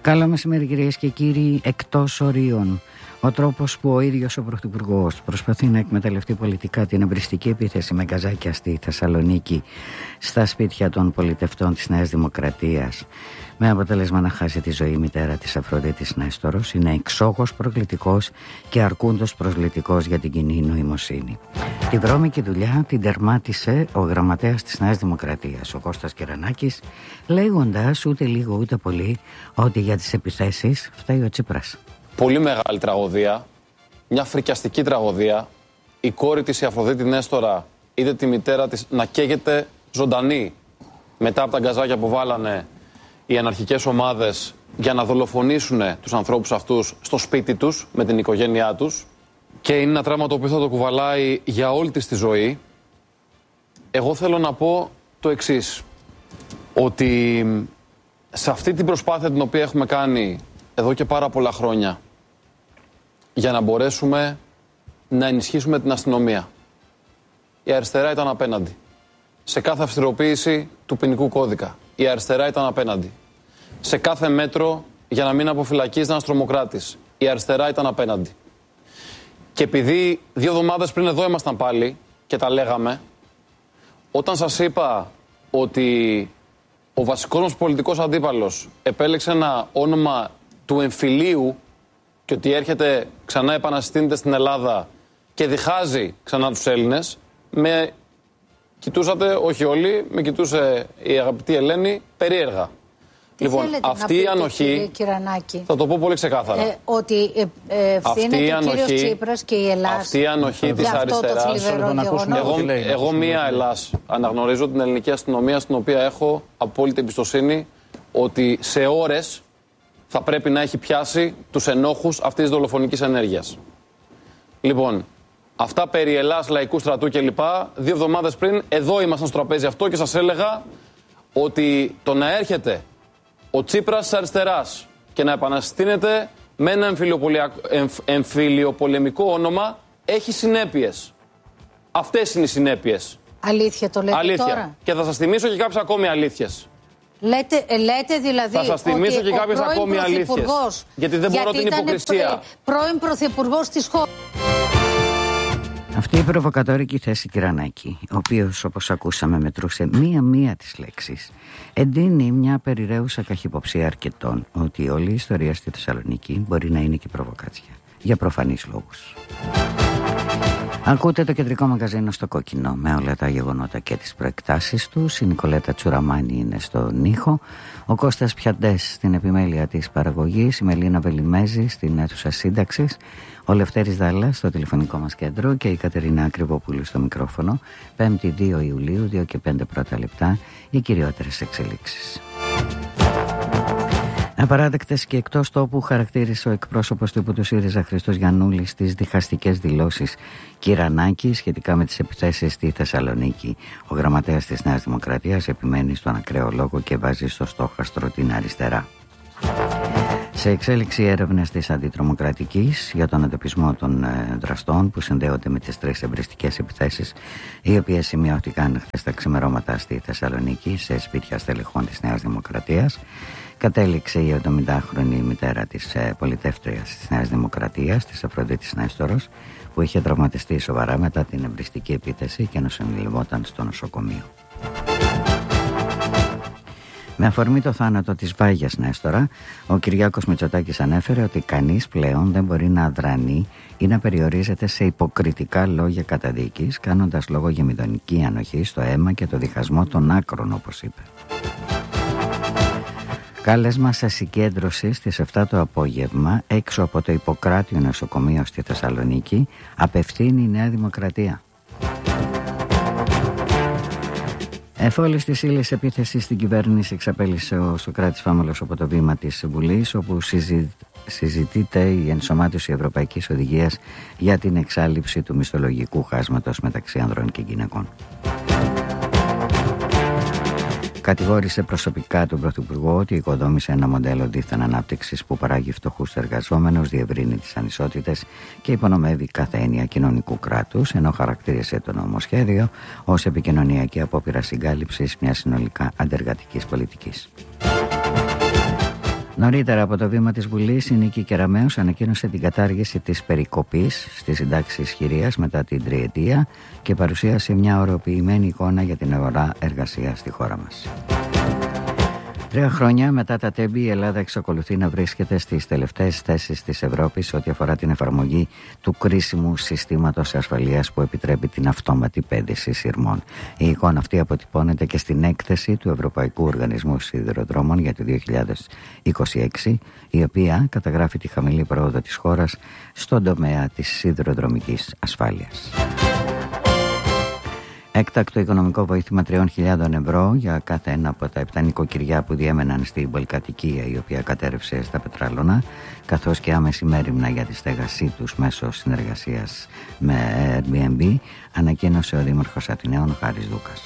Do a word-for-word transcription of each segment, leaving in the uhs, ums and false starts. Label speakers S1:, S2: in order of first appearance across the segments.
S1: Καλό μεσημέρι, κυρίες και κύριοι. Εκτός ορίων. Ο τρόπος που ο ίδιος ο Πρωθυπουργός προσπαθεί να εκμεταλλευτεί πολιτικά την εμπριστική επίθεση με γκαζάκια στη Θεσσαλονίκη στα σπίτια των πολιτευτών της Νέας Δημοκρατίας, με αποτέλεσμα να χάσει τη ζωή η μητέρα της Αφροδίτης Νέστορος, είναι εξόχως προκλητικός και αρκούντος προσβλητικός για την κοινή νοημοσύνη. Τη βρώμικη δουλειά την τερμάτισε ο γραμματέας της Νέας Δημοκρατίας, ο Κώστας Κυρανάκης, λέγοντας ούτε λίγο ούτε πολύ ότι για τις επιθέσεις φταίει ο Τσίπρας.
S2: Πολύ μεγάλη τραγωδία, μια φρικιαστική τραγωδία. Η κόρη της, η Αφροδίτη Νέστορα, είδε τη μητέρα της να καίγεται ζωντανή μετά από τα γκαζάκια που βάλανε οι αναρχικές ομάδες για να δολοφονήσουν τους ανθρώπους αυτούς στο σπίτι τους με την οικογένειά τους. Και είναι ένα τραύμα το οποίο θα το κουβαλάει για όλη της τη ζωή. Εγώ θέλω να πω το εξής, ότι σε αυτή την προσπάθεια την οποία έχουμε κάνει εδώ και πάρα πολλά χρόνια για να μπορέσουμε να ενισχύσουμε την αστυνομία, η αριστερά ήταν απέναντι. Σε κάθε αυστηροποίηση του ποινικού κώδικα, η αριστερά ήταν απέναντι. Σε κάθε μέτρο για να μην αποφυλακίζεται ένας τρομοκράτης, η αριστερά ήταν απέναντι. Και επειδή δύο εβδομάδες πριν εδώ ήμασταν πάλι και τα λέγαμε, όταν σας είπα ότι ο βασικός μας πολιτικός αντίπαλος επέλεξε ένα όνομα του εμφυλίου και ότι έρχεται ξανά επαναστήνεται στην Ελλάδα και διχάζει ξανά τους Έλληνες, με κοιτούσατε, όχι όλοι, με κοιτούσε η αγαπητή Ελένη περίεργα.
S3: Τι
S2: λοιπόν, αυτή η ανοχή, θα το πω πολύ ξεκάθαρα, ε,
S3: ότι ε, ευθύνεται ο κύριος Τσίπρας και η Ελλάς.
S2: Αυτή η ανοχή της αριστεράς, εγώ, εγώ μία Ελλάς αναγνωρίζω την ελληνική αστυνομία, στην οποία έχω απόλυτη εμπιστοσύνη ότι σε ώρες θα πρέπει να έχει πιάσει τους ενόχους αυτής της δολοφονικής ενέργειας. Λοιπόν, αυτά περί Ελλάς, λαϊκού στρατού κλπ. Δύο εβδομάδες πριν, εδώ ήμασταν στο τραπέζι αυτό και σας έλεγα ότι το να έρχεται ο Τσίπρας της αριστεράς και να επαναστήνεται με ένα εμφυλιοπολεμικό όνομα έχει συνέπειες. Αυτές είναι οι συνέπειες.
S3: Αλήθεια το λέτε
S2: Αλήθεια.
S3: Τώρα.
S2: Και θα σας θυμίσω και κάποιες ακόμη αλήθειες.
S3: Λέτε, λέτε δηλαδή
S2: θα σας θυμίσω
S3: ότι
S2: και κάποιες ακόμη αλήθειες. Γιατί δεν μπορώ την υποκρισία.
S3: Πρώην πρωθυπουργός της χώρας.
S1: Αυτή η προβοκατόρικη θέση Κυρανάκη, ο οποίος, όπως ακούσαμε, μετρούσε μία-μία τις λέξεις, εντείνει μια περιραίουσα καχυποψία αρκετών ότι όλη η ιστορία στη Θεσσαλονίκη μπορεί να είναι και προβοκάτσια, για προφανείς λόγους. Ακούτε το κεντρικό μαγαζίνο στο κόκκινο με όλα τα γεγονότα και τις προεκτάσεις τους. Η Νικολέτα Τσουραμάνη είναι στον ήχο, ο Κώστας Πιαντές στην επιμέλεια της παραγωγής, η Μελίνα Βελιμέζη στην αίθουσα σύνταξης, ο Λευτέρης Δάλλας στο τηλεφωνικό μας κέντρο και η Κατερίνα Ακριβοπούλου στο μικρόφωνο. Πέμπτη δύο Ιουλίου, δύο και πέντε πρώτα λεπτά, οι κυριότερες εξελίξεις. Απαράδεκτες και εκτός τόπου χαρακτήρισε ο εκπρόσωπος τύπου του ΣΥΡΙΖΑ Χριστός Γιαννούλης στις διχαστικές δηλώσεις Κυρανάκη σχετικά με τις επιθέσεις στη Θεσσαλονίκη. Ο γραμματέας της Νέας Δημοκρατίας επιμένει στον ακραίο λόγο και βάζει στο στόχαστρο την αριστερά. Σε εξέλιξη έρευνες της Αντιτρομοκρατικής για τον εντοπισμό των δραστών που συνδέονται με τις τρεις εμπριστικές επιθέσεις, οι οποίες σημειώθηκαν χθες τα ξημερώματα στη Θεσσαλονίκη σε σπίτια στελεχών της Νέας Δημοκρατίας, κατέληξε η εβδομηντάχρονη μητέρα της πολιτεύτριας της Νέας Δημοκρατίας, της Αφροδίτης Νέστορος, που είχε τραυματιστεί σοβαρά μετά την εμπριστική επίθεση και νοσηλευόταν στο νοσοκομείο. Με αφορμή το θάνατο της Βάγιας Νέστορα, ο Κυριάκος Μητσοτάκης ανέφερε ότι κανείς πλέον δεν μπορεί να αδρανεί ή να περιορίζεται σε υποκριτικά λόγια καταδίκης, κάνοντας λόγο για μηδονική ανοχή στο αίμα και το διχασμό των άκρων, όπως είπε. Κάλεσμα σε συγκέντρωση στις επτά το απόγευμα έξω από το Ιπποκράτιο νοσοκομείο στη Θεσσαλονίκη απευθύνει η Νέα Δημοκρατία. Εφόλης της ύλης επίθεση στην κυβέρνηση εξαπέλυσε ο Σωκράτης Φάμελος από το βήμα της Βουλής, όπου συζη... συζητείται η ενσωμάτωση Ευρωπαϊκής Οδηγίας για την εξάλληψη του μισθολογικού χάσματος μεταξύ ανδρών και γυναικών. Κατηγόρησε προσωπικά τον Πρωθυπουργό ότι οικοδόμησε ένα μοντέλο δίθεν ανάπτυξης που παράγει φτωχούς εργαζόμενους, διευρύνει τις ανισότητες και υπονομεύει κάθε έννοια κοινωνικού κράτους, ενώ χαρακτήρισε το νομοσχέδιο ως επικοινωνιακή απόπειρα συγκάλυψης μιας συνολικά αντεργατικής πολιτικής. Νωρίτερα από το βήμα της Βουλής, η Νίκη Κεραμέως ανακοίνωσε την κατάργηση της περικοπής στις συντάξεις χειρίας μετά την τριετία και παρουσίασε μια ωρεοποιημένη εικόνα για την αγορά εργασίας στη χώρα μας. Τρία χρόνια μετά τα τέμπη, η Ελλάδα εξακολουθεί να βρίσκεται στις τελευταίες θέσεις της Ευρώπης ό,τι αφορά την εφαρμογή του κρίσιμου συστήματος ασφαλείας που επιτρέπει την αυτόματη πέδηση σειρμών. Η εικόνα αυτή αποτυπώνεται και στην έκθεση του Ευρωπαϊκού Οργανισμού Σιδηροδρόμων για το δύο χιλιάδες είκοσι έξι, η οποία καταγράφει τη χαμηλή πρόοδο της χώρας στον τομέα της σιδηροδρομικής ασφάλειας. Έκτακτο οικονομικό βοήθημα τριών χιλιάδων ευρώ για κάθε ένα από τα επτά νοικοκυριά που διέμεναν στην πολυκατοικία η οποία κατέρευσε στα Πετράλωνα, καθώς και άμεση μέριμνα για τη στέγασή τους μέσω συνεργασίας με Airbnb, ανακοίνωσε ο Δήμαρχος Αθηναίων ο Χάρης Δούκας.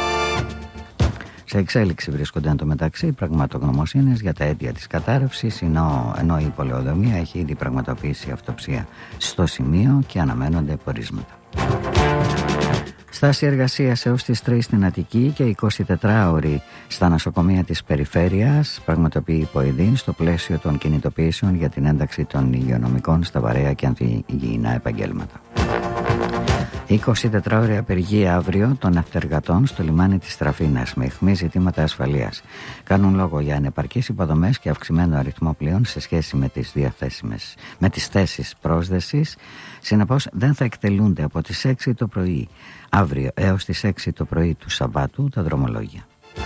S1: Σε εξέλιξη βρίσκονται εν τω μεταξύ πραγματογνωμοσύνες για τα αίτια της κατάρρευσης, ενώ, ενώ η πολεοδομία έχει ήδη πραγματοποιήσει αυτοψία στο σημείο και αναμένονται πορίσματα. Στάση εργασίας έως τις τρεις στην Αττική και εικοσιτετράωρη στα νοσοκομεία της περιφέρειας πραγματοποιεί η ΠΟΕΔΗΝ στο πλαίσιο των κινητοποιήσεων για την ένταξη των υγειονομικών στα βαρέα και ανθυγιεινά επαγγέλματα. εικοσιτετράωρη απεργία αύριο των ναυτεργατών στο λιμάνι της Τραφίνας με αιχμή ζητήματα ασφαλείας. Κάνουν λόγο για ανεπαρκείς υποδομές και αυξημένο αριθμό πλοίων σε σχέση με τις διαθέσιμες, με τις θέσεις πρόσδεσης. Συνεπώς δεν θα εκτελούνται από τις έξι το πρωί αύριο έως τις έξι το πρωί του Σαββάτου τα δρομολόγια.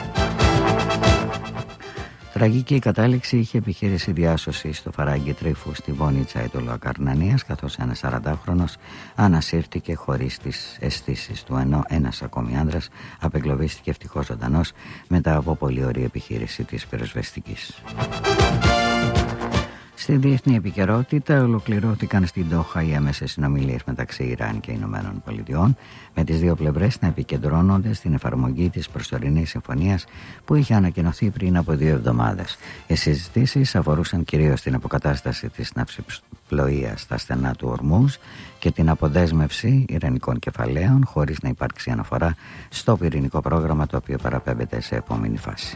S1: Τραγική κατάληξη είχε επιχείρηση διάσωση στο Φαράγγι Τρίφου στη Βόνιτσα Ιτωλοακαρνανίας, καθώς ένας σαραντάχρονος ανασύρθηκε χωρίς τις αισθήσεις του, ενώ ένας ακόμη άνδρας απεγκλωβίστηκε ευτυχώς ζωντανός μετά από πολύ ωραία επιχείρηση της πυροσβεστικής. Στη διεθνή επικαιρότητα ολοκληρώθηκαν στην Ντόχα οι έμεσες συνομιλίες μεταξύ Ιράν και Ηνωμένων Πολιτειών, με τις δύο πλευρές να επικεντρώνονται στην εφαρμογή της προσωρινής συμφωνίας που είχε ανακοινωθεί πριν από δύο εβδομάδες. Οι συζητήσεις αφορούσαν κυρίως την αποκατάσταση της ναυσιπλοείας στα στενά του Ορμούζ και την αποδέσμευση ιρανικών κεφαλαίων, χωρίς να υπάρξει αναφορά στο πυρηνικό πρόγραμμα, το οποίο παραπέμπεται σε επόμενη φάση.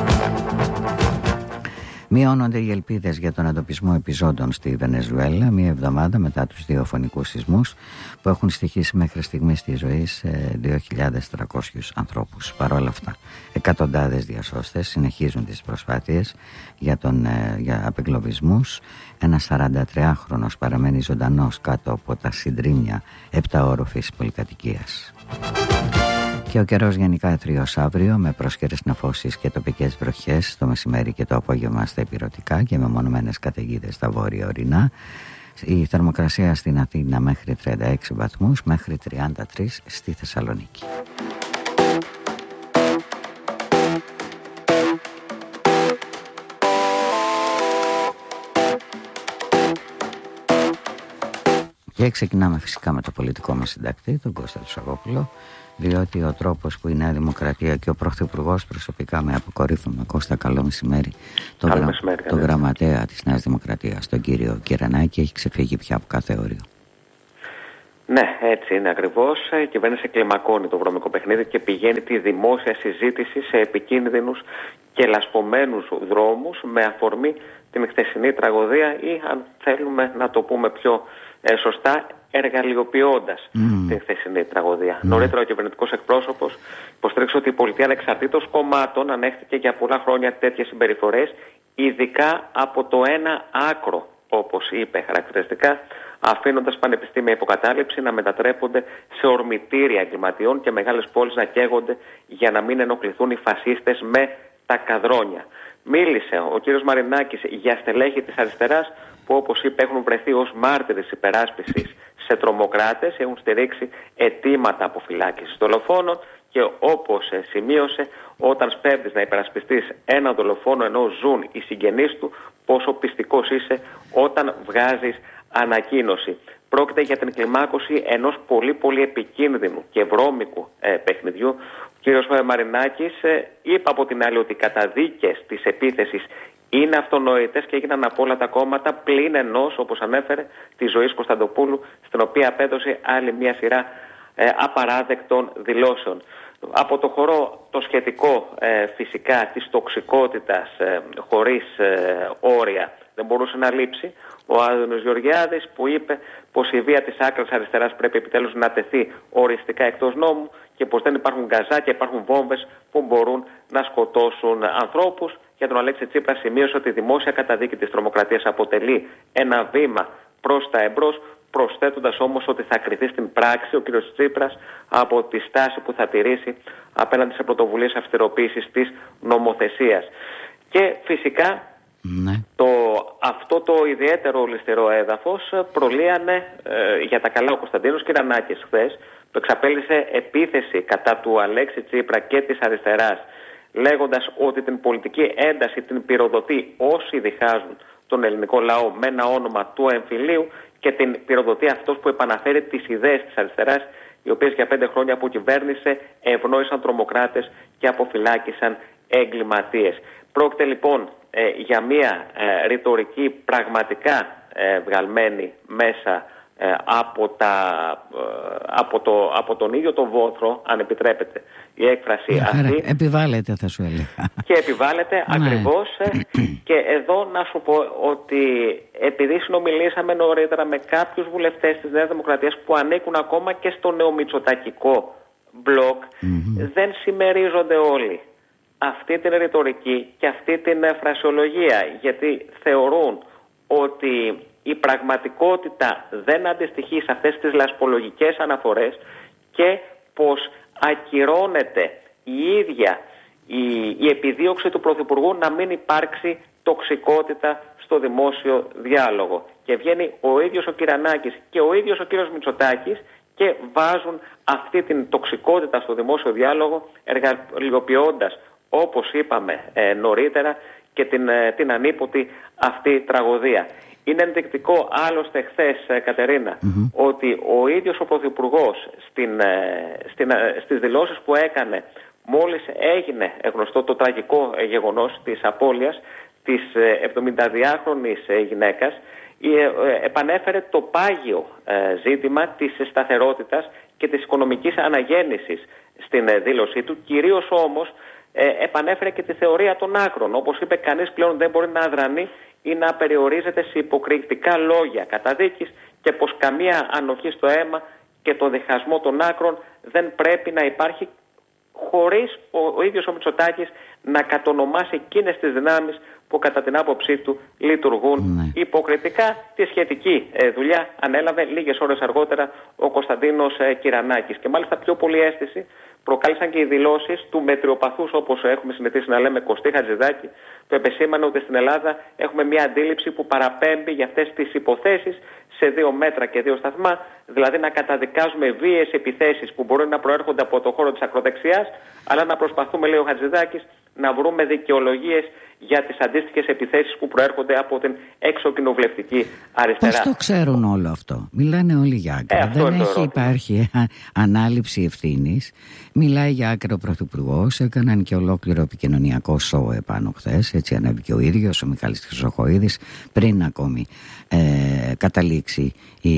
S1: Μειώνονται οι ελπίδες για τον εντοπισμό επιζώντων στη Βενεζουέλα μία εβδομάδα μετά τους δύο φωνικούς σεισμούς που έχουν στοιχήσει μέχρι στιγμής τη ζωή σε δύο χιλιάδες τριακόσιους ανθρώπους. Παρ' όλα αυτά, εκατοντάδες διασώστες συνεχίζουν τις προσπάθειες για, τον, για απεγκλωβισμούς. Ένας σαραντατριάχρονος παραμένει ζωντανός κάτω από τα συντρίμμια επταόροφης πολυκατοικίας. Και ο καιρός γενικά εθρίος αύριο, με πρόσκαιρες νεφώσεις και τοπικές βροχές το μεσημέρι και το απόγευμα στα ηπειρωτικά και με μονομένες καταιγίδες στα βόρεια ορεινά. Η θερμοκρασία στην Αθήνα μέχρι τριάντα έξι βαθμούς, μέχρι τριάντα τρεις στη Θεσσαλονίκη. Και ξεκινάμε φυσικά με το πολιτικό μας συντακτή, τον Κώστα Τσαγόπουλο, διότι ο τρόπος που η Νέα Δημοκρατία και ο Πρωθυπουργός προσωπικά με αποκορύφωμα, Κώστα, καλό μεσημέρι, το, γρα... μεσημέρι, το γραμματέα της Νέας Δημοκρατίας, τον κύριο Κυρανάκη, έχει ξεφύγει πια από κάθε όριο.
S4: Ναι, έτσι είναι ακριβώς. Η κυβέρνηση κλιμακώνει το βρώμικο παιχνίδι και πηγαίνει τη δημόσια συζήτηση σε επικίνδυνους και λασπωμένους δρόμους με αφορμή την χθεσινή τραγωδία ή, αν θέλουμε να το πούμε πιο ε, σωστά, εργαλειοποιώντας mm. την χθεσινή τραγωδία. Mm. Νωρίτερα ο κυβερνητικός εκπρόσωπος υποστήριξε ότι η πολιτεία ανεξαρτήτως κομμάτων ανέχτηκε για πολλά χρόνια τέτοιες συμπεριφορές, ειδικά από το ένα άκρο, όπως είπε χαρακτηριστικά, αφήνοντας πανεπιστήμια υποκατάληψη να μετατρέπονται σε ορμητήρια εγκληματιών και μεγάλες πόλεις να καίγονται για να μην ενοχληθούν οι φασίστες με τα καδρόνια. Μίλησε ο κύριος Μαρινάκης για στελέχη της αριστεράς που, όπως είπε, έχουν βρεθεί ως μάρτυρες υπεράσπισης σε τρομοκράτες, έχουν στηρίξει αιτήματα αποφυλάκησης δολοφόνων και, όπως σημείωσε, όταν σπέβδεις να υπερασπιστείς ένα δολοφόνο ενώ ζουν οι συγγενείς του, πόσο πιστικός είσαι όταν βγάζεις ανακοίνωση. Πρόκειται για την κλιμάκωση ενός πολύ πολύ επικίνδυνου και βρώμικου ε, παιχνιδιού. Ο κύριος Μαρινάκης ε, είπε από την άλλη ότι οι καταδίκες της επίθεσης είναι αυτονόητες και έγιναν από όλα τα κόμματα, πλην ενός, όπως ανέφερε, της Ζωής Κωνσταντοπούλου, στην οποία απέδωσε άλλη μια σειρά ε, απαράδεκτων δηλώσεων. Από το χορό το σχετικό ε, φυσικά της τοξικότητας ε, χωρίς ε, όρια δεν μπορούσε να λείψει ο Άδωνης Γεωργιάδης, που είπε πως η βία της άκρας αριστεράς πρέπει επιτέλους να τεθεί οριστικά εκτός νόμου και πως δεν υπάρχουν γκαζάκια, υπάρχουν βόμβες που μπορούν να σκοτώσουν ανθρώπους. Για τον Αλέξη Τσίπρα σημείωσε ότι η δημόσια καταδίκη της τρομοκρατίας αποτελεί ένα βήμα προς τα εμπρός, προσθέτοντας όμως ότι θα κριθεί στην πράξη ο κ. Τσίπρας από τη στάση που θα τηρήσει απέναντι σε πρωτοβουλίες αυστηροποίησης της νομοθεσίας. Και φυσικά ναι. το, αυτό το ιδιαίτερο ληστηρό έδαφος προλύανε ε, για τα καλά ο Κωνσταντίνος Κυρανάκης χθες, που εξαπέλυσε επίθεση κατά του Αλέξη Τσίπρα και της αριστεράς, λέγοντας ότι την πολιτική ένταση την πυροδοτεί όσοι διχάζουν τον ελληνικό λαό με ένα όνομα του εμφυλίου και την πυροδοτεί αυτός που επαναφέρει τις ιδέες της αριστεράς, οι οποίες για πέντε χρόνια που κυβέρνησε ευνόησαν τρομοκράτες και αποφυλάκησαν εγκληματίες. Πρόκειται λοιπόν ε, για μια ε, ρητορική πραγματικά ε, βγαλμένη μέσα ε, από, τα, ε, από, το, από τον ίδιο τον βόθρο, αν επιτρέπετε η έκφραση
S1: yeah,
S4: αυτή.
S1: Επιβάλλεται, θα σου έλεγα.
S4: Και επιβάλλεται ακριβώς. Και εδώ να σου πω ότι επειδή συνομιλήσαμε νωρίτερα με κάποιους βουλευτές της Νέας Δημοκρατίας που ανήκουν ακόμα και στο νεομητσοτακικό μπλοκ, mm-hmm. δεν συμμερίζονται όλοι αυτή την ρητορική και αυτή την φρασιολογία, γιατί θεωρούν ότι η πραγματικότητα δεν αντιστοιχεί σε αυτές τις λασπολογικές αναφορές και πως ακυρώνεται η ίδια η, η επιδίωξη του Πρωθυπουργού να μην υπάρξει τοξικότητα στο δημόσιο διάλογο. Και βγαίνει ο ίδιος ο Κυρανάκης και ο ίδιος ο κύριος Μητσοτάκης και βάζουν αυτή την τοξικότητα στο δημόσιο διάλογο, εργαλειοποιώντας, όπως είπαμε ε, νωρίτερα, και την, ε, την ανίποτη αυτή τραγωδία. Είναι ενδεικτικό άλλωστε χθες, ε, Κατερίνα, mm-hmm. ότι ο ίδιος ο Πρωθυπουργός στην, ε, στην, ε, στις δηλώσεις που έκανε μόλις έγινε γνωστό το τραγικό ε, γεγονός της απώλειας της ε, εβδομηνταδυάχρονης ε, γυναίκας, ε, ε, επανέφερε το πάγιο ε, ζήτημα της σταθερότητας και της οικονομικής αναγέννησης στην ε, δήλωσή του, κυρίως όμως ε, επανέφερε και τη θεωρία των άκρων. Όπως είπε, κανείς πλέον δεν μπορεί να αδρανεί ή να περιορίζεται σε υποκριτικά λόγια καταδίκης και πως καμία ανοχή στο αίμα και το διχασμό των άκρων δεν πρέπει να υπάρχει, χωρίς ο, ο ίδιος ο Μητσοτάκης να κατονομάσει εκείνες τις δυνάμεις που κατά την άποψή του λειτουργούν ναι. υποκριτικά. Τη σχετική ε, δουλειά ανέλαβε λίγες ώρες αργότερα ο Κωνσταντίνος ε, Κυρανάκης. Και μάλιστα πιο πολύ αίσθηση προκάλεσαν και οι δηλώσεις του μετριοπαθούς, όπως έχουμε συνηθίσει να λέμε, Κωστή Χατζηδάκη, που επεσήμανε ότι στην Ελλάδα έχουμε μια αντίληψη που παραπέμπει για αυτές τις υποθέσεις σε δύο μέτρα και δύο σταθμά, δηλαδή να καταδικάζουμε βίαιες επιθέσεις που μπορεί να προέρχονται από το χώρο της ακροδεξιάς, αλλά να προσπαθούμε, λέει ο Χατζηδάκης, να βρούμε δικαιολογίες για τις αντίστοιχες επιθέσεις που προέρχονται από την εξωκοινοβουλευτική αριστερά.
S1: Πώς το ξέρουν όλο αυτό? Μιλάνε όλοι για άκρα. Ε, Δεν έχει ερώτημα. Υπάρχει ανάληψη ευθύνης. Μιλάει για άκρα ο Πρωθυπουργός. Έκαναν και ολόκληρο επικοινωνιακό σοου επάνω χθες. Έτσι ανέβηκε ο ίδιος ο Μιχάλης Χρυσοχοΐδης, πριν ακόμη ε, καταλήξει η,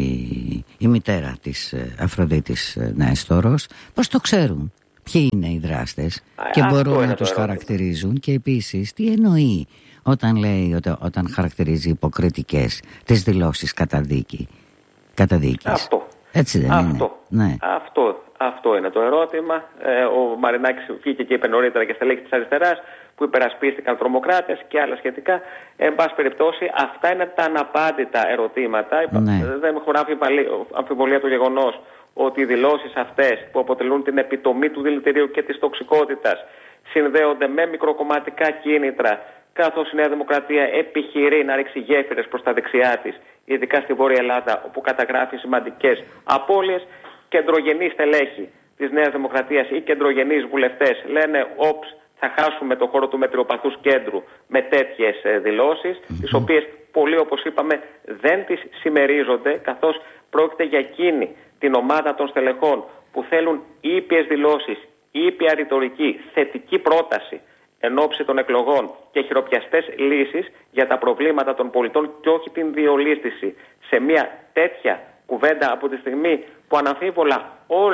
S1: η μητέρα της Αφροδίτης Νέστορος. Πώς το ξέρουν? Ποιοι είναι οι δράστες και Α, μπορούν να τους χαρακτηρίζουν? Και επίσης τι εννοεί όταν λέει, όταν, όταν χαρακτηρίζει υποκριτικές τις δηλώσεις καταδίκη, καταδίκης?
S4: Αυτό.
S1: Έτσι δεν
S4: αυτό.
S1: είναι? Ναι.
S4: Αυτό, αυτό είναι το ερώτημα. Ε, ο Μαρινάκης βγήκε και είπε νωρίτερα και στελέχη της αριστεράς που υπερασπίστηκαν τρομοκράτες και άλλα σχετικά. Εν πάση περιπτώσει, αυτά είναι τα αναπάντητα ερωτήματα. Ναι. Δεν έχω αμφιβολία το γεγονός ότι οι δηλώσεις αυτές που αποτελούν την επιτομή του δηλητηρίου και της τοξικότητας συνδέονται με μικροκομματικά κίνητρα, καθώς η Νέα Δημοκρατία επιχειρεί να ρίξει γέφυρες προς τα δεξιά της, ειδικά στη Βόρεια Ελλάδα, όπου καταγράφει σημαντικές απώλειες. Κεντρογενείς στελέχη της Νέας Δημοκρατίας ή κεντρογενείς βουλευτές λένε «Όψ, θα χάσουμε το χώρο του μετριοπαθούς κέντρου» με τέτοιες δηλώσεις, mm-hmm. τις οποίες πολλοί, όπως είπαμε, δεν τις συμμερίζονται, καθώς πρόκειται για εκείνη την ομάδα των στελεχών που θέλουν ήπιες δηλώσεις, ήπια ρητορική, θετική πρόταση εν ώψη των εκλογών και χειροπιαστές λύσεις για τα προβλήματα των πολιτών και όχι την διολίσθηση σε μια τέτοια κουβέντα από τη στιγμή που αναμφίβολα όλα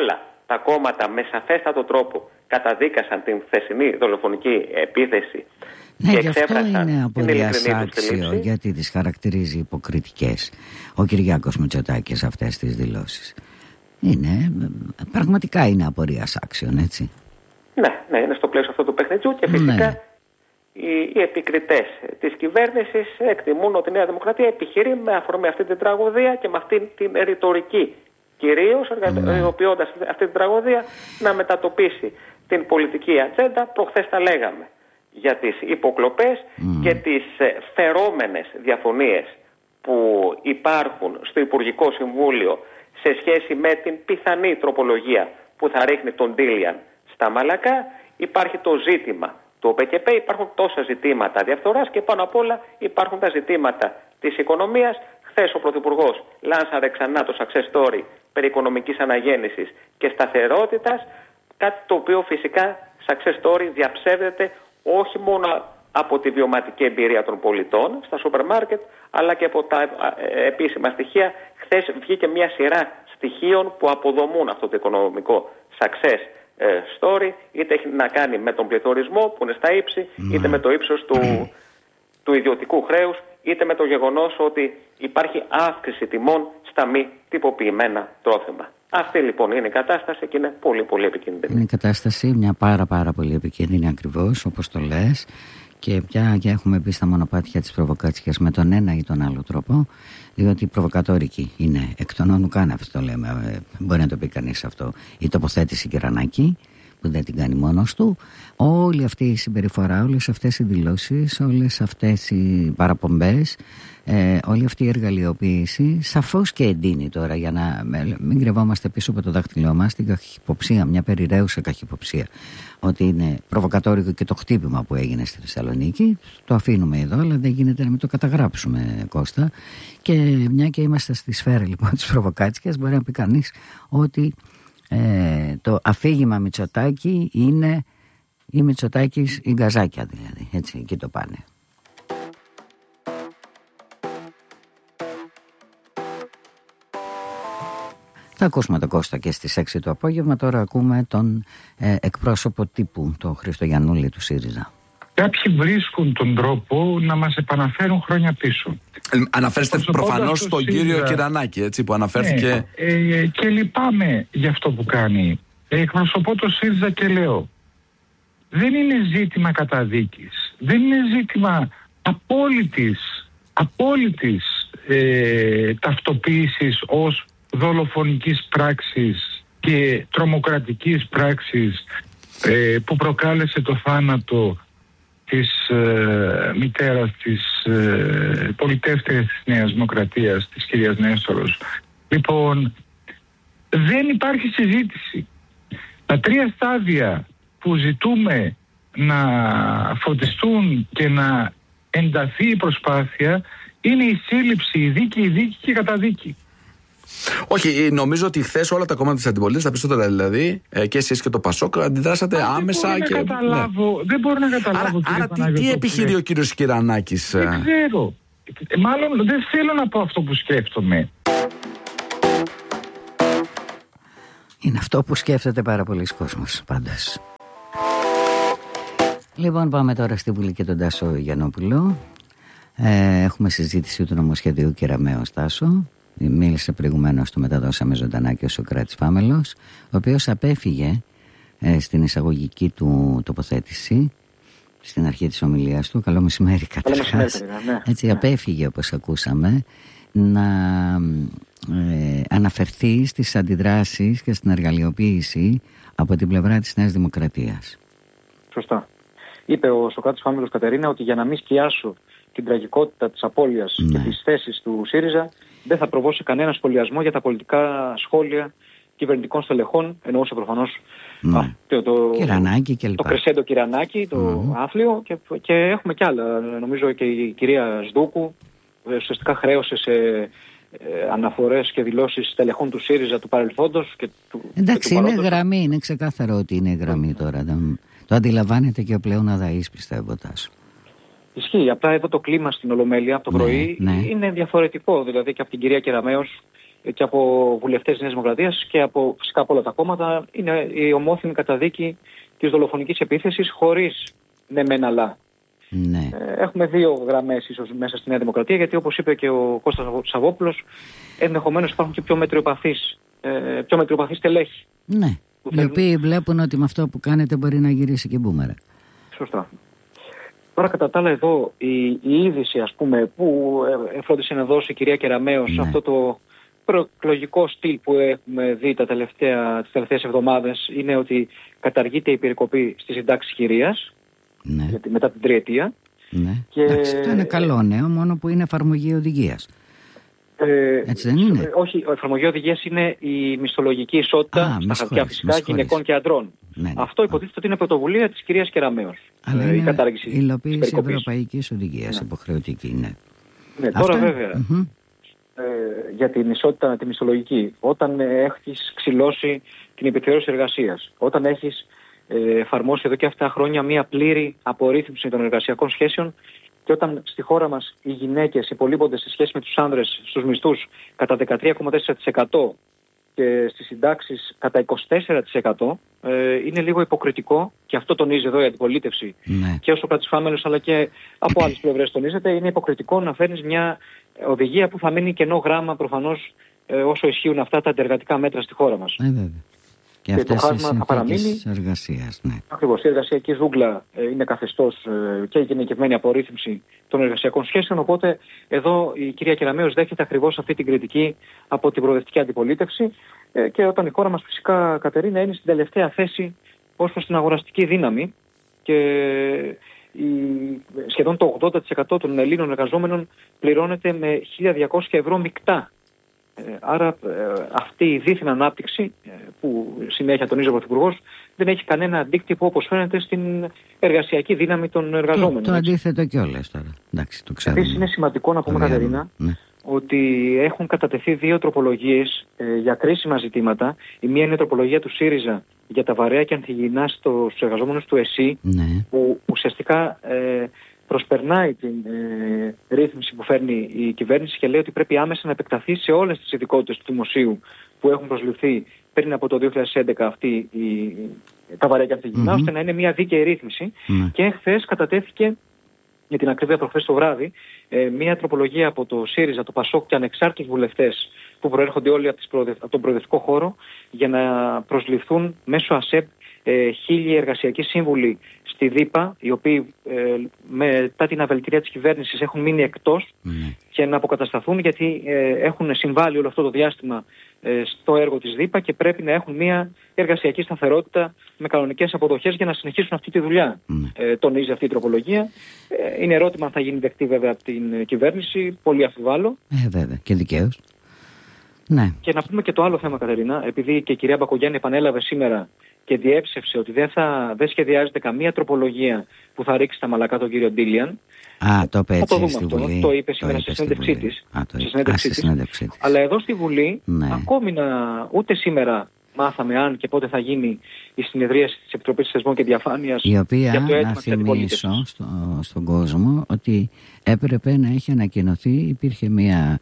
S4: τα κόμματα με σαφέστατο τρόπο καταδίκασαν την χθεσινή δολοφονική επίθεση.
S1: Ναι, γι' αυτό είναι απορίας άξιο, γιατί τις χαρακτηρίζει υποκριτικές ο Κυριάκος Μητσοτάκης αυτές τις δηλώσεις. Είναι, πραγματικά είναι απορίας άξιον, έτσι.
S4: Ναι, ναι, είναι στο πλαίσιο αυτού του παιχνιδιού και φυσικά ναι. οι, οι επικριτές της κυβέρνησης εκτιμούν ότι η Νέα Δημοκρατία επιχειρεί με αφορμή αυτή την τραγωδία και με αυτή την ρητορική, κυρίως εργοποιώντας ναι. αυτή την τραγωδία να μετατοπίσει την πολιτική ατζέντα. Προχθές τα λέγαμε για τις υποκλοπές mm. και τις φερόμενες διαφωνίες που υπάρχουν στο Υπουργικό Συμβούλιο σε σχέση με την πιθανή τροπολογία που θα ρίχνει τον Τίλιαν στα μαλακά. Υπάρχει το ζήτημα του ΟΠΕΚΕΠΕ, υπάρχουν τόσα ζητήματα διαφθοράς και πάνω απ' όλα υπάρχουν τα ζητήματα της οικονομίας. Χθες ο Πρωθυπουργός λάνσαρε ξανά το success story περί οικονομικής αναγέννησης και σταθερότητας, κάτι το οποίο φυσικά success story διαψεύδεται όχι μόνο από τη βιωματική εμπειρία των πολιτών στα σούπερ μάρκετ, αλλά και από τα επίσημα στοιχεία. Χθες βγήκε μια σειρά στοιχείων που αποδομούν αυτό το οικονομικό success story, είτε έχει να κάνει με τον πληθωρισμό που είναι στα ύψη, mm. είτε με το ύψος του, mm. του ιδιωτικού χρέους, είτε με το γεγονός ότι υπάρχει αύξηση τιμών στα μη τυποποιημένα τρόφιμα. Αυτή λοιπόν είναι η κατάσταση και είναι πολύ πολύ επικίνδυνη. Είναι η
S1: κατάσταση μια πάρα πάρα πολύ επικίνδυνη, ακριβώς όπως το λες, και πια και έχουμε μπει στα μονοπάτια της προβοκάτσιας με τον ένα ή τον άλλο τρόπο, διότι η προβοκατόρικη είναι εκ των όνου καν, αυτό το λέμε, μπορεί να το πει κανείς αυτό, η τοποθέτηση Κυρανάκη που δεν την κάνει μόνος του. Όλη αυτή η συμπεριφορά, όλες αυτές οι δηλώσεις, όλες αυτές οι παραπομπές, ε, όλη αυτή η εργαλειοποίηση σαφώς και εντείνει τώρα, για να μην κρυβόμαστε πίσω από το δάχτυλό μας, την καχυποψία, μια περιραίουσα καχυποψία, ότι είναι προβοκατόρικο και το χτύπημα που έγινε στη Θεσσαλονίκη. Το αφήνουμε εδώ, αλλά δεν γίνεται να μην το καταγράψουμε, Κώστα. Και μια και είμαστε στη σφαίρα λοιπόν της προβοκάτσικας, μπορεί να πει κανείς ότι ε, το αφήγημα Μητσοτάκη είναι η Μητσοτάκης η γκαζάκια, δηλαδή, έτσι, εκεί το πάνε. Θα ακούσουμε τον Κώστα και στις έξι το απόγευμα. Τώρα ακούμε τον ε, εκπρόσωπο τύπου, τον Χρήστο Γιαννούλη του ΣΥΡΙΖΑ.
S5: Κάποιοι βρίσκουν τον τρόπο να μας επαναφέρουν χρόνια πίσω.
S6: Ε, αναφέρεστε προφανώς στον ΣΥΡΙΖΑ... κύριο Κυρανάκη, έτσι, που αναφέρθηκε.
S5: Ναι, ε, και λυπάμαι για αυτό που κάνει. Ε, εκπροσωπώ το ΣΥΡΙΖΑ και λέω, δεν είναι ζήτημα καταδίκης. Δεν είναι ζήτημα απόλυτης, απόλυτης ε, ταυτοποίησης ως δολοφονικής πράξης και τρομοκρατικής πράξης ε, που προκάλεσε το θάνατο της ε, μητέρας της ε, πολιτεύτερης της Νέας Δημοκρατίας, της κυρίας Νέστορος. Λοιπόν, δεν υπάρχει συζήτηση. Τα τρία στάδια που ζητούμε να φωτιστούν και να ενταθεί η προσπάθεια είναι η σύλληψη, η δίκη, η δίκη και η καταδίκη.
S6: Όχι, νομίζω ότι χθες όλα τα κόμματα της αντιπολίτευσης, τα περισσότερα δηλαδή, και εσείς και το ΠΑΣΟΚ, αντιδράσατε Α, άμεσα.
S5: Δεν
S6: και...
S5: να καταλάβω, ναι. δεν μπορώ να καταλάβω.
S6: Άρα, άρα τι, τι επιχειρεί ο κύριος Κυρανάκης?
S5: Δεν ξέρω. Μάλλον δεν θέλω να πω αυτό που σκέφτομαι.
S1: Είναι αυτό που σκέφτεται πάρα πολλοί κόσμος, πάντως. Λοιπόν, πάμε τώρα στη Βουλή και τον Τάσο Γιαννόπουλο. Ε, έχουμε συζήτηση του νομοσχεδίου Κεραμέως Τάσο. Μίλησε προηγουμένως, το μεταδώσαμε ζωντανά και ο Σωκράτης Φάμελος, ο οποίος απέφυγε ε, στην εισαγωγική του τοποθέτηση, στην αρχή της ομιλίας του, καλό μεσημέρι καταρχάς, ναι. Έτσι απέφυγε, όπως ακούσαμε, να ε, αναφερθεί στις αντιδράσεις και στην εργαλειοποίηση από την πλευρά της Νέας Δημοκρατίας.
S7: Σωστά. Είπε ο Σωκράτης Φάμελος, Κατερίνα, ότι για να μην σκιάσω την τραγικότητα της απώλειας ναι. και της θέσης του ΣΥΡΙΖΑ, δεν θα προβώσει κανένα σχολιασμό για τα πολιτικά σχόλια κυβερνητικών στελεχών, εννοούσε προφανώς
S1: ναι.
S7: α, το, το,
S1: Κυρανάκη και
S7: το Κρεσέντο Κυρανάκη, το mm-hmm. Άθλιο και, και έχουμε κι άλλα. Νομίζω και η κυρία Σδούκου ουσιαστικά χρέωσε σε ε, αναφορές και δηλώσεις στελεχών του ΣΥΡΙΖΑ του παρελθόντος και του
S1: Εντάξει,
S7: και του
S1: είναι γραμμή, είναι ξεκάθαρο ότι είναι γραμμή τώρα. Δεν, το αντιλαμβάνεται και ο πλέον αδαής, πιστεύω, Τάσο.
S7: Ισχύει. Απλά εδώ το κλίμα στην Ολομέλεια από το
S1: ναι,
S7: πρωί
S1: ναι.
S7: είναι διαφορετικό. Δηλαδή και από την κυρία Κεραμέως και από βουλευτές της Νέας Δημοκρατίας και από φυσικά από όλα τα κόμματα, είναι η ομόθυμη καταδίκη της δολοφονικής επίθεσης, χωρίς ναι μεν αλλά.
S1: Ναι.
S7: Έχουμε δύο γραμμές ίσως μέσα στη Νέα Δημοκρατία, γιατί όπως είπε και ο Κώστας Σαββόπουλος, ενδεχομένως υπάρχουν και πιο μετριοπαθείς, πιο μετριοπαθείς τελέχη.
S1: Ναι, οι οποίοι βλέπουν ότι με αυτό που κάνετε μπορεί να γυρίσει και μπούμερα.
S7: Σωστά. Τώρα κατά τα άλλα εδώ η, η είδηση, ας πούμε, που εφρόντισε να δώσει η κυρία Κεραμέως, ναι, αυτό το προεκλογικό στυλ που έχουμε δει τα τελευταία, τις τελευταίες εβδομάδες, είναι ότι καταργείται η περικοπή στις συντάξεις χειρίας, ναι, μετά την τριετία.
S1: Ναι. Και... Εντάξει, αυτό είναι καλό νέο, μόνο που είναι εφαρμογή οδηγίας.
S7: Ε,
S1: Έτσι δεν είναι?
S7: Όχι, η εφαρμογή οδηγίας είναι η μισθολογική ισότητα Α, στα χαρτιά φυσικά γυναικών και αντρών. Ναι, ναι. Αυτό υποτίθεται ότι είναι πρωτοβουλία της κυρίας Κεραμέως.
S1: Αλλά ε, η κατάργηση. Η υλοποίηση ευρωπαϊκής οδηγίας, ναι, υποχρεωτική, ναι.
S7: Ναι, τώρα Αυτό... βέβαια. Mm-hmm. Ε, για την ισότητα τη μισθολογική, όταν έχεις ξυλώσει την επιθεώρηση εργασίας, όταν έχεις ε, εφαρμόσει εδώ και αυτά χρόνια μια πλήρη απορρίθμιση των εργασιακών σχέσεων, και όταν στη χώρα μας οι γυναίκες υπολείπονται σε σχέση με τους άνδρες στους μισθούς κατά δεκατρία κόμμα τέσσερα τοις εκατό και στις συντάξεις κατά είκοσι τέσσερα τοις εκατό, ε, είναι λίγο υποκριτικό, και αυτό τονίζει εδώ η αντιπολίτευση, ναι, και όσο κρατισφάμενος αλλά και από άλλες πλευρές τονίζεται, είναι υποκριτικό να φέρνεις μια οδηγία που θα μείνει κενό γράμμα προφανώς ε, όσο ισχύουν αυτά τα αντεργατικά μέτρα στη χώρα μας.
S1: Ε, βέβαια. Και, και αυτές οι συνθήκες εργασίας, ναι.
S7: Ακριβώς. Η εργασιακή ζούγκλα ε, είναι καθεστώς ε, και η γενικευμένη απορρίθμιση των εργασιακών σχέσεων. Οπότε εδώ η κυρία Κεραμέως δέχεται ακριβώς αυτή την κριτική από την προοδευτική αντιπολίτευση. Ε, και όταν η χώρα μας φυσικά, Κατερίνα, είναι στην τελευταία θέση ως προς την αγοραστική δύναμη. Και η, σχεδόν το ογδόντα τοις εκατό των Ελλήνων εργαζόμενων πληρώνεται με χίλια διακόσια ευρώ μεικτά. Ε, άρα ε, αυτή η δίθεν ανάπτυξη ε, που συνέχεια τονίζει ο Πρωθυπουργός δεν έχει κανένα αντίκτυπο, όπως φαίνεται, στην εργασιακή δύναμη των εργαζόμενων.
S1: Το, το αντίθετο κιόλας τώρα. Εντάξει, το ξέρουμε.
S7: Επίσης είναι σημαντικό να πούμε, Κατερίνα, ναι, ότι έχουν κατατεθεί δύο τροπολογίες ε, για κρίσιμα ζητήματα. Η μία είναι η τροπολογία του ΣΥΡΙΖΑ για τα βαρέα και ανθυγιεινά στους εργαζόμενους του ΕΣΥ, ναι, που ουσιαστικά ε, προσπερνάει την ε, ρύθμιση που φέρνει η κυβέρνηση και λέει ότι πρέπει άμεσα να επεκταθεί σε όλες τις ειδικότητες του δημοσίου που έχουν προσληφθεί πριν από το δύο χιλιάδες έντεκα αυτή η, τα βαρέα και ανθυγιεινά, mm-hmm, ώστε να είναι μια δίκαιη ρύθμιση. Mm-hmm. Και χθες κατατέθηκε, για την ακρίβεια προχθές το βράδυ, ε, μια τροπολογία από το ΣΥΡΙΖΑ, το ΠΑΣΟΚ και ανεξάρτητους βουλευτές που προέρχονται όλοι από, τις προοδε... από τον προοδευτικό χώρο, για να προσληφθούν μέσω ΑΣΕΠ ε, χίλιοι εργασιακοί σύμβουλοι στη ΔΥΠΑ, οι οποίοι ε, μετά την αβελτηρία της κυβέρνησης έχουν μείνει εκτός, mm. και να αποκατασταθούν, γιατί ε, έχουν συμβάλει όλο αυτό το διάστημα ε, στο έργο της ΔΥΠΑ και πρέπει να έχουν μια εργασιακή σταθερότητα με κανονικές αποδοχές για να συνεχίσουν αυτή τη δουλειά. Mm. Ε, τονίζει αυτή η τροπολογία. Ε, είναι ερώτημα αν θα γίνει δεκτή βέβαια από την κυβέρνηση, πολύ αμφιβάλλω.
S1: Ε, βέβαια, και δικαίως. Ναι.
S7: Και να πούμε και το άλλο θέμα, Κατερίνα, επειδή και η κυρία Μπακογιάννη επανέλαβε σήμερα και διέψευσε ότι δεν, θα, δεν σχεδιάζεται καμία τροπολογία που θα ρίξει τα μαλακά τον κύριο Ντίλιαν.
S1: Α, το είπε έτσι
S7: το
S1: στη
S7: αυτό.
S1: Βουλή.
S7: Το είπε σήμερα στη συνέντευξή της.
S1: Στη συνέντευξή της.
S7: Αλλά εδώ στη Βουλή, ναι, ακόμη να, ούτε σήμερα μάθαμε αν και πότε θα γίνει η συνεδρίαση της Επιτροπής Θεσμών και Διαφάνειας,
S1: η οποία, να θυμίσω στο, στον κόσμο, ότι έπρεπε να έχει ανακοινωθεί, υπήρχε μια...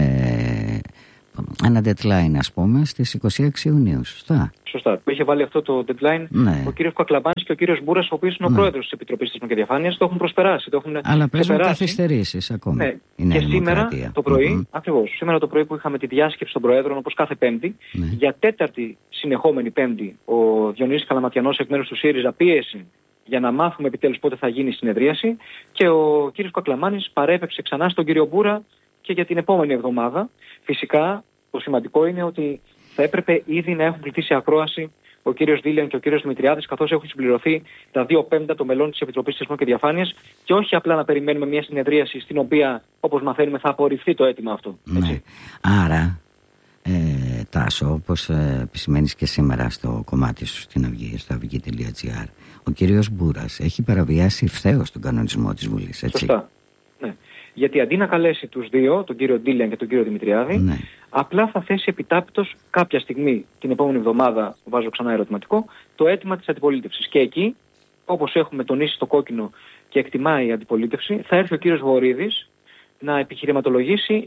S1: Ε, ένα deadline, ας πούμε, στις είκοσι έξι Ιουνίου, σωστά.
S7: Σωστά. Που είχε βάλει αυτό το deadline, ναι, ο κύριος Κακλαμπάνης και ο κύριος Μπούρας, ο οποίος είναι ο, ναι, πρόεδρος της Επιτροπής Θεσμών και Διαφάνειας, το έχουν προσπεράσει. Το έχουν
S1: Αλλά παίζουν καθυστερήσεις ακόμη.
S7: Ναι. Και σήμερα το πρωί, mm-hmm, ακριβώς, σήμερα το πρωί που είχαμε τη διάσκεψη των Προέδρων, όπως κάθε Πέμπτη, ναι, για τέταρτη συνεχόμενη Πέμπτη, ο Διονύσης Καλαματιανός εκ μέρους του ΣΥΡΙΖΑ πίεσε για να μάθουμε επιτέλους πότε θα γίνει η συνεδρίαση, και ο κύριος Κακλαμάνης παρέπεψε ξανά στον κύριο Μπούρα και για την επόμενη εβδομάδα. Φυσικά, το σημαντικό είναι ότι θα έπρεπε ήδη να έχουν κληθεί σε ακρόαση ο κύριος Ντίλιαν και ο κύριος Δημητριάδης, καθώς έχουν συμπληρωθεί τα δύο πέμπτα των μελών της Επιτροπής Θεσμών και Διαφάνειας, και όχι απλά να περιμένουμε μια συνεδρίαση στην οποία, όπως μαθαίνουμε, θα απορριφθεί το αίτημα αυτό.
S1: Ναι. Άρα, ε, Τάσο, όπως ε, επισημαίνεις και σήμερα στο κομμάτι σου στην Αυγή, στο αυγή τελεία τζι άρ, ο κύριος Μπούρας έχει παραβιάσει ευθέως τον κανονισμό της Βουλής, έτσι.
S7: Σωστά. Ναι. Γιατί αντί να καλέσει τους δύο, τον κύριο Ντίλιαν και τον κύριο Δημητριάδη, ναι, απλά θα θέσει επιτάπητος κάποια στιγμή την επόμενη εβδομάδα, βάζω ξανά ερωτηματικό, το αίτημα της αντιπολίτευσης. Και εκεί, όπως έχουμε τονίσει στο κόκκινο και εκτιμάει η αντιπολίτευση, θα έρθει ο κύριος Βορίδης να επιχειρηματολογήσει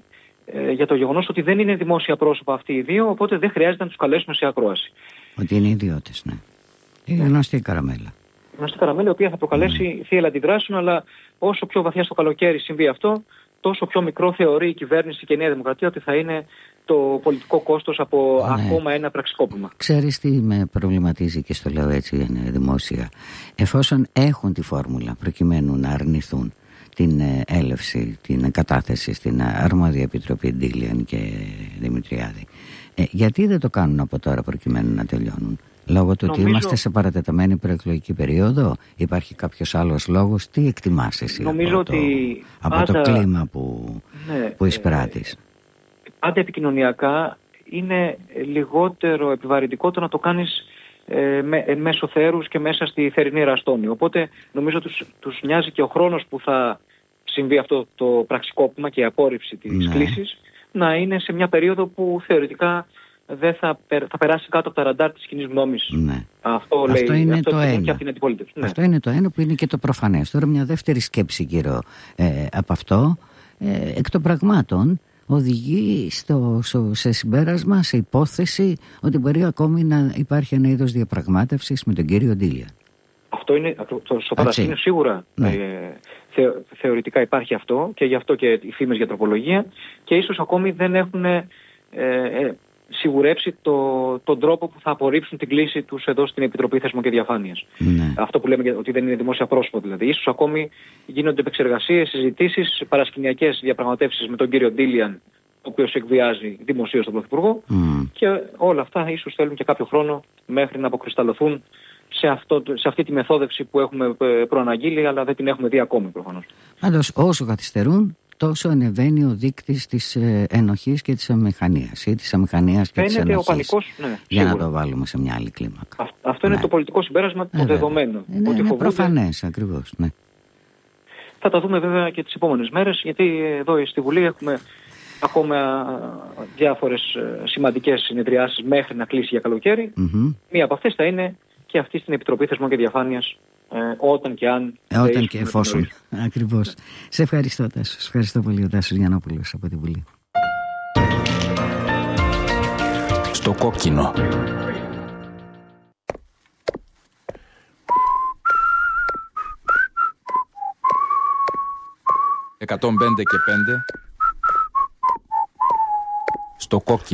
S7: ε, για το γεγονός ότι δεν είναι δημόσια πρόσωπα αυτοί οι δύο, οπότε δεν χρειάζεται να τους καλέσουμε σε ακρόαση.
S1: Ότι είναι ιδιώτες, ναι. Είναι γνωστή καραμέλα.
S7: Γνωστή καραμέλα, η οποία θα προκαλέσει mm. θύελλα αντιδράσεων, αλλά όσο πιο βαθιά στο καλοκαίρι συμβεί αυτό, τόσο πιο μικρό θεωρεί η κυβέρνηση και η Νέα Δημοκρατία ότι θα είναι το πολιτικό κόστος από ναι. ακόμα ένα πραξικόπημα.
S1: Ξέρεις τι με προβληματίζει, και στο λέω έτσι είναι δημόσια. Εφόσον έχουν τη φόρμουλα προκειμένου να αρνηθούν την έλευση, την κατάθεση στην αρμόδια επιτροπή Ντίλιαν και Δημητριάδη, ε, γιατί δεν το κάνουν από τώρα προκειμένου να τελειώνουν? Λόγω του Νομίζω... ότι είμαστε σε παρατεταμένη προεκλογική περίοδο, υπάρχει κάποιος άλλος λόγος? Τι εκτιμάς εσύ Νομίζω από, ότι το, πάντα... από το κλίμα που, ναι, που εισπράττεις? Ε,
S7: πάντα επικοινωνιακά είναι λιγότερο επιβαρυντικό το να το κάνεις ε, με, ε, μέσω θέρους και μέσα στη θερινή ραστόνη. Οπότε νομίζω τους, τους νοιάζει και ο χρόνος που θα συμβεί αυτό το πραξικόπημα και η απόρριψη της ναι. κλήσης να είναι σε μια περίοδο που θεωρητικά δεν θα, θα περάσει κάτω από τα ραντάρ της κοινής γνώμης.
S1: Ναι.
S7: Αυτό,
S1: αυτό
S7: λέει,
S1: είναι
S7: αυτό
S1: το ένα.
S7: Και από την αντιπολίτευση. Ναι.
S1: Αυτό είναι το ένα που είναι και το προφανές. Τώρα μια δεύτερη σκέψη γύρω ε, από αυτό, ε, εκ των πραγμάτων οδηγεί στο, στο, σε συμπέρασμα, σε υπόθεση ότι μπορεί ακόμη να υπάρχει ένα είδος διαπραγμάτευσης με τον κύριο Ντίλιαν. Αυτό είναι,
S7: το, στο παρασκήνιο σίγουρα ναι. ε, θε, θεωρητικά υπάρχει αυτό, και γι' αυτό και οι φήμες για τροπολογία, και ίσως ακόμη δεν έχουν ε, ε, σιγουρέψει το, τον τρόπο που θα απορρίψουν την κλήση τους εδώ στην Επιτροπή Θεσμών και Διαφάνειας. Ναι. Αυτό που λέμε ότι δεν είναι δημόσια πρόσωπο δηλαδή. Ίσως ακόμη γίνονται επεξεργασίες, συζητήσεις, παρασκηνιακές διαπραγματεύσεις με τον κύριο Ντίλιαν, ο οποίος εκβιάζει δημοσίως τον Πρωθυπουργό, mm. και όλα αυτά ίσως θέλουν και κάποιο χρόνο μέχρι να αποκρισταλωθούν σε, αυτό, σε αυτή τη μεθόδευση που έχουμε προαναγγείλει, αλλά δεν την έχουμε δει ακόμη προφανώς.
S1: Πάντως όσο καθυστερούν, τόσο ανεβαίνει ο δείκτης της ε, ενοχής και της αμηχανίας, ή της αμηχανίας και της ενοχής.
S7: Ο πανικός, ναι,
S1: για να το βάλουμε σε μια άλλη κλίμακα.
S7: Α, αυτό ναι. είναι το πολιτικό συμπέρασμα, το ε, δεδομένο.
S1: Ε, ναι,
S7: ότι
S1: είναι
S7: φοβούνται...
S1: προφανές ακριβώς. Ναι.
S7: Θα τα δούμε βέβαια και τις επόμενες μέρες, γιατί εδώ στη Βουλή έχουμε ακόμα διάφορες σημαντικές συνεδριάσεις μέχρι να κλείσει για καλοκαίρι. Mm-hmm. Μία από αυτές θα είναι και αυτή στην Επιτροπή Θεσμών και Διαφάνειας, ε, όταν και αν...
S1: Ε, όταν και εφόσον. Ακριβώς. Ναι. Σε ευχαριστώ, Τάσο. Σε ευχαριστώ πολύ, ο Τάσος Γιαννόπουλος από τη Βουλή.
S8: Στο κόκκινο. εκατόν πέντε και πέντε. Στο κόκκινο.